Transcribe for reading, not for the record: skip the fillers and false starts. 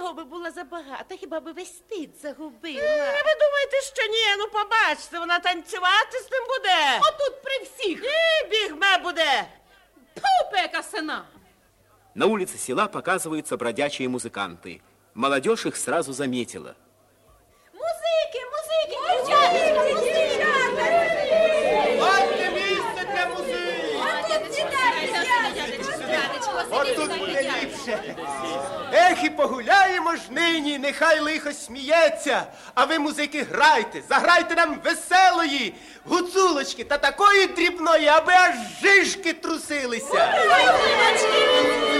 би була забагато, хіба би весь стид загубила. Ви думаєте, що ні? Ну, побачите, вона танцювати з ним буде. Отут при всіх. І бігме буде. Пупека сина. На улице села показываются бродячие музыканты. Молодежь их сразу заметила. Музики, дівчата, Ладне місце для музики! От тут буде ліпше. Ех, і погуляємо ж нині, нехай лихо сміється. А ви, музики, грайте, заграйте нам веселої гуцулочки та такої дрібної, аби аж жишки трусилися.